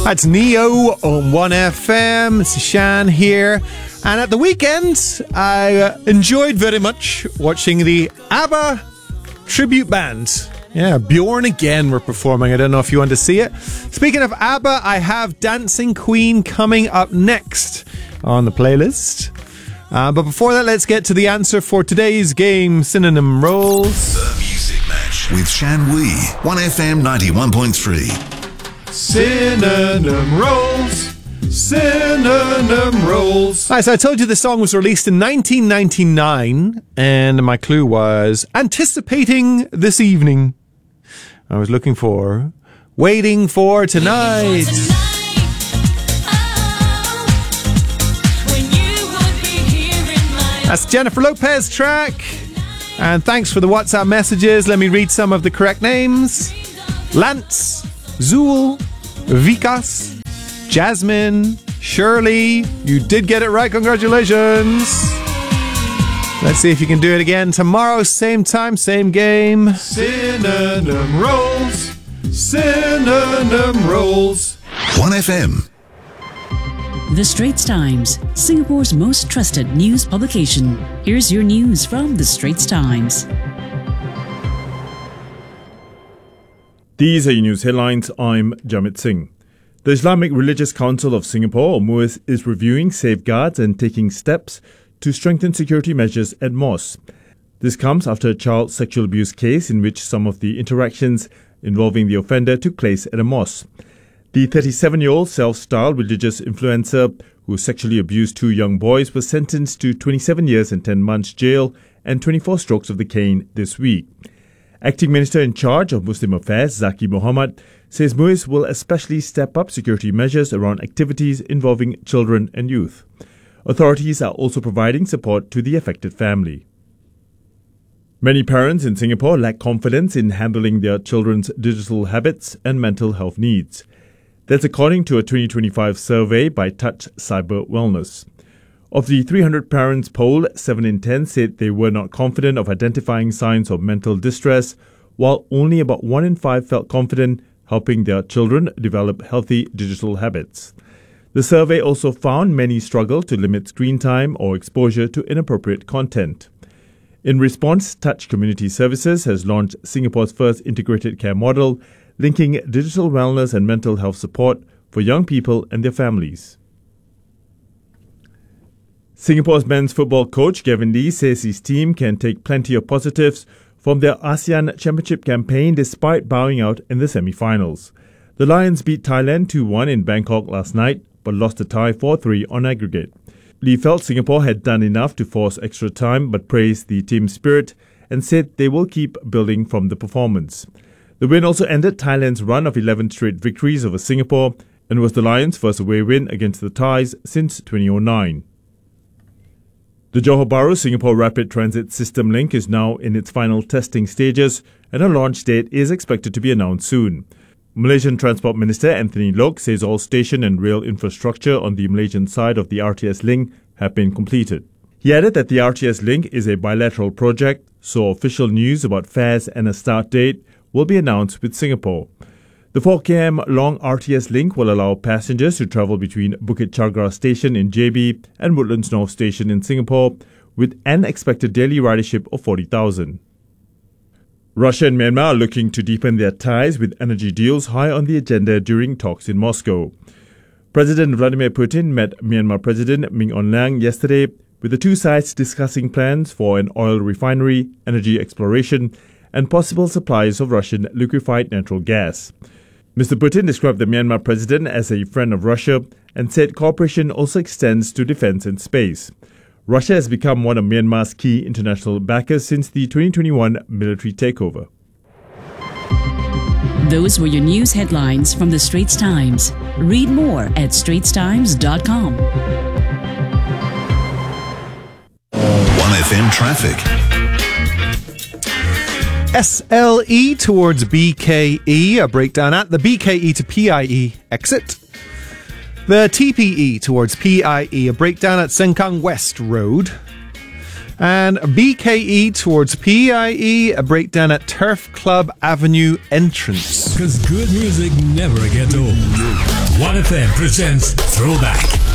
That's Neo on 1FM. It's Shan here. And at the weekend, I enjoyed very much watching the ABBA tribute band. Yeah, Bjorn again were performing. I don't know if you want to see it. Speaking of ABBA, I have Dancing Queen coming up next on the playlist. But before that, let's get to the answer for today's game, Synonym Rolls. The Music Match with Shan Wee, 1FM 91.3. Synonym Rolls. Synonym Rolls. Right, so I told you the song was released in 1999, and my clue was anticipating this evening. I was looking for Waiting for Tonight. That's Jennifer Lopez track. And thanks for the WhatsApp messages. Let me read some of the correct names. Lance, Zool, Vikas, Jasmine, Shirley. You did get it right. Congratulations. Let's see if you can do it again tomorrow. Same time, same game. Synonym Rolls. Synonym Rolls. 1FM. The Straits Times, Singapore's most trusted news publication. Here's your news from The Straits Times. These are your news headlines. I'm Jamit Singh. The Islamic Religious Council of Singapore, or MUIS, is reviewing safeguards and taking steps to strengthen security measures at mosques. This comes after a child sexual abuse case in which some of the interactions involving the offender took place at a mosque. The 37-year-old self-styled religious influencer who sexually abused two young boys was sentenced to 27 years and 10 months jail and 24 strokes of the cane this week. Acting Minister in charge of Muslim Affairs, Zaki Mohamad, says MUIS will especially step up security measures around activities involving children and youth. Authorities are also providing support to the affected family. Many parents in Singapore lack confidence in handling their children's digital habits and mental health needs. That's according to a 2025 survey by Touch Cyber Wellness. Of the 300 parents polled, 7 in 10 said they were not confident of identifying signs of mental distress, while only about 1 in 5 felt confident helping their children develop healthy digital habits. The survey also found many struggle to limit screen time or exposure to inappropriate content. In response, Touch Community Services has launched Singapore's first integrated care model, linking digital wellness and mental health support for young people and their families. Singapore's men's football coach Gavin Lee says his team can take plenty of positives from their ASEAN Championship campaign despite bowing out in the semi-finals. The Lions beat Thailand 2-1 in Bangkok last night, but lost the tie 4-3 on aggregate. Lee felt Singapore had done enough to force extra time but praised the team's spirit and said they will keep building from the performance. The win also ended Thailand's run of 11 straight victories over Singapore and was the Lions' first away win against the Thais since 2009. The Johor Bahru Singapore Rapid Transit System link is now in its final testing stages and a launch date is expected to be announced soon. Malaysian Transport Minister Anthony Loke says all station and rail infrastructure on the Malaysian side of the RTS link have been completed. He added that the RTS link is a bilateral project, so official news about fares and a start date will be announced with Singapore. The 4 km long RTS link will allow passengers to travel between Bukit Chagra Station in JB and Woodlands North Station in Singapore with an expected daily ridership of 40,000. Russia and Myanmar are looking to deepen their ties with energy deals high on the agenda during talks in Moscow. President Vladimir Putin met Myanmar President Min Aung Hlaing yesterday, with the two sides discussing plans for an oil refinery, energy exploration, and possible supplies of Russian liquefied natural gas. Mr. Putin described the Myanmar president as a friend of Russia and said cooperation also extends to defense and space. Russia has become one of Myanmar's key international backers since the 2021 military takeover. Those were your news headlines from The Straits Times. Read more at straitstimes.com. 1FM traffic. SLE towards BKE, a breakdown at the BKE to PIE exit. The TPE towards PIE, a breakdown at Sengkang West Road. And BKE towards PIE, a breakdown at Turf Club Avenue entrance. Because good music never gets old. 1FM presents Throwback.